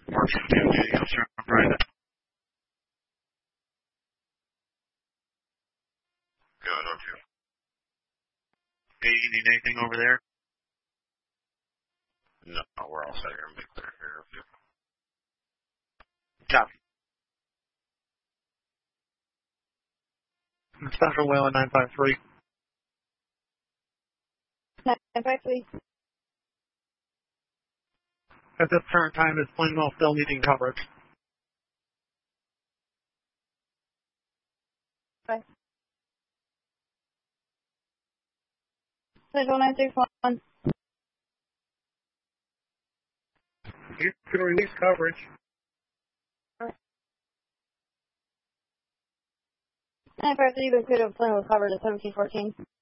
Works for you. You'll sure find it. Good, okay. Hey, you need anything over there? No, we're all set here and be clear here. Copy. Central Whalen 953. 953. At this current time, is Plainwell still needing coverage? Okay. Central 961. You can release coverage. 953, but could have Plainwell covered at 1714.